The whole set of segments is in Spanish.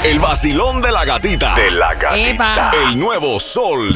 El vacilón de la gatita. ¡Epa! El nuevo Sol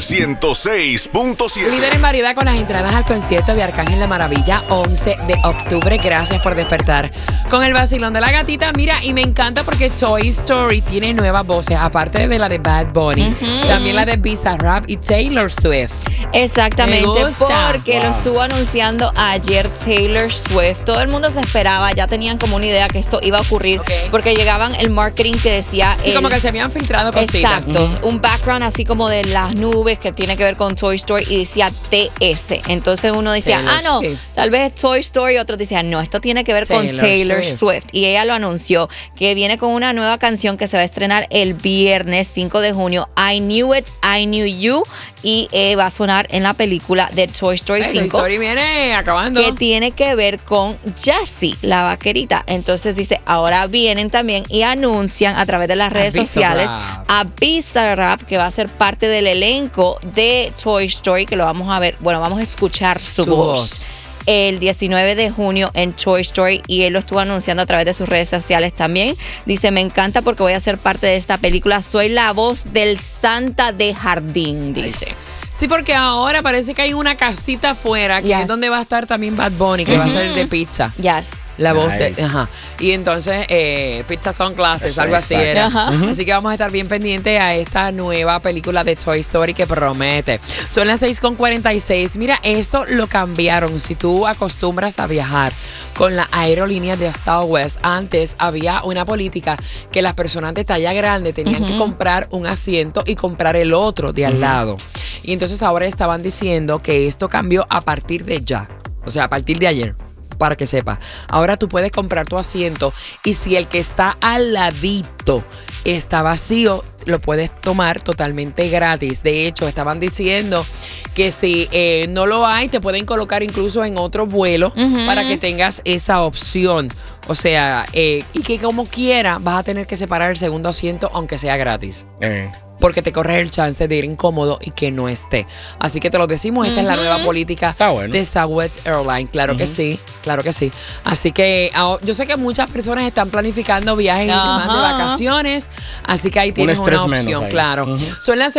106.7. Líder en variedad con las entradas al concierto de Arcángel La Maravilla, 11 de octubre. Gracias por despertar con el vacilón de la gatita. Mira, y me encanta porque Toy Story tiene nuevas voces, aparte de la de Bad Bunny, también la de Bizarrap y Taylor Swift. Exactamente, Me gusta. porque lo estuvo anunciando ayer Taylor Swift. Todo el mundo se esperaba, ya tenían como una idea que esto iba a ocurrir, porque llegaban el marketing que decía... Sí, como que se habían filtrado cositas. Exacto, un background así como de las nubes que tiene que ver con Toy Story y decía TS. Entonces uno decía, Taylor no, Swift. tal vez Toy Story, otros decían, no, esto tiene que ver con Taylor Swift. Y ella lo anunció, que viene con una nueva canción que se va a estrenar el viernes 5 de junio, I Knew It, I Knew You, y va a sonar en la película de Toy Story 5. Toy Story viene acabando. Que tiene que ver con Jessie, la vaquerita. Entonces dice, ahora vienen también y anuncian a través de las redes sociales a Bizarrap, que va a ser parte del elenco de Toy Story, que lo vamos a ver, bueno, vamos a escuchar su voz el 19 de junio en Toy Story, y él lo estuvo anunciando a través de sus redes sociales también. Dice, me encanta porque voy a ser parte de esta película, soy la voz del Santa de jardín, dice. Sí, porque ahora parece que hay una casita afuera, que es donde va a estar también Bad Bunny, que va a ser el de pizza. Yes. La voz de... Ajá. Y entonces, Pizza Sunglasses, algo así era. Así que vamos a estar bien pendientes a esta nueva película de Toy Story que promete. Son las 6:46. Mira, esto lo cambiaron. Si tú acostumbras a viajar con la aerolínea de Southwest, antes había una política que las personas de talla grande tenían que comprar un asiento y comprar el otro de al lado. Y entonces ahora estaban diciendo que esto cambió a partir de ya. O sea, a partir de ayer. Para que sepa. Ahora tú puedes comprar tu asiento y si el que está al ladito está vacío, lo puedes tomar totalmente gratis. De hecho, estaban diciendo que si no lo hay, te pueden colocar incluso en otro vuelo para que tengas esa opción. O sea, y que como quiera vas a tener que separar el segundo asiento aunque sea gratis. Porque te corres el chance de ir incómodo y que no esté. Así que te lo decimos, esta es la nueva política de Southwest Airlines. Claro que sí, claro que sí. Así que yo sé que muchas personas están planificando viajes y demás de vacaciones, así que ahí tienes una opción, claro. Son las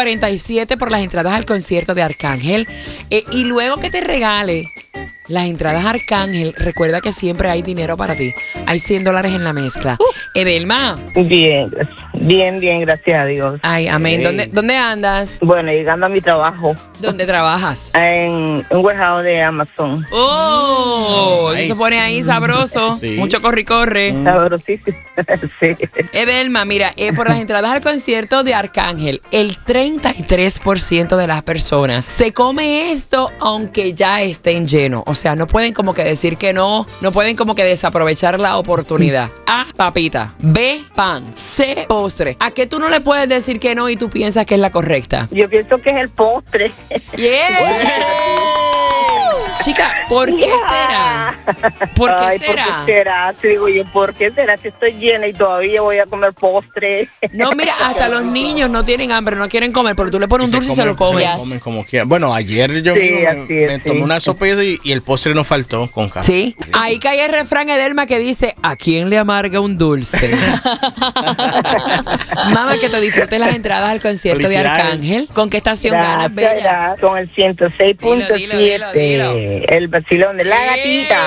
6:47 por las entradas al concierto de Arcángel. Y luego que te regale las entradas a Arcángel, recuerda que siempre hay dinero para ti. Hay $100 en la mezcla. Edelma. Bien, gracias a Dios. Ay, amén. ¿Dónde andas? Bueno, llegando a mi trabajo. ¿Dónde trabajas? En un warehouse de Amazon. ¡Oh! Eso se pone ahí sabroso. Sí. Mucho corre. Sabrosísimo. Sí. Edelma, mira, por las entradas al concierto de Arcángel, el 33% de las personas se come esto aunque ya estén llenos. O sea, no pueden como que decir que no pueden como que desaprovechar la oportunidad. A, papita. B, pan. C, postre. ¿A qué tú no le puedes decir que no y tú piensas que es la correcta? Yo pienso que es el postre. Chica, ¿por qué será? ¿Por qué será? ¿Por qué será? Sí, digo yo, ¿por qué será? Si estoy llena y todavía voy a comer postre. No, mira, hasta los niños no tienen hambre, no quieren comer, pero tú le pones un dulce y se lo comen. Se comen como quieran. Bueno, ayer yo me tomé una sopa y el postre no faltó con café. Sí, ahí cae el refrán, Edelma, que dice, ¿a quién le amarga un dulce? Mamá, que te disfrutes las entradas al concierto de Arcángel. ¿Con qué estación ganas, bella? Con el 106.7. El vacilón de la gatita.